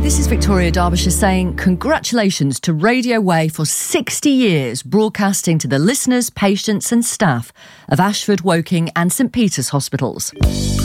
This is Victoria Derbyshire saying congratulations to Radio Way for 60 years broadcasting to the listeners, patients and staff of Ashford, Woking and St Peter's hospitals.